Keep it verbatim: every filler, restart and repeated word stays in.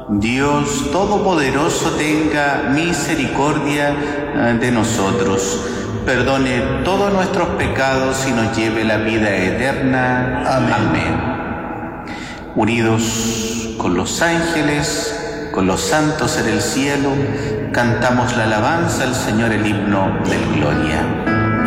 Dios Todopoderoso tenga misericordia de nosotros, perdone todos nuestros pecados y nos lleve a la vida eterna. Amén. Amén. Unidos con los ángeles, con los santos en el cielo, cantamos la alabanza al Señor, el himno de gloria.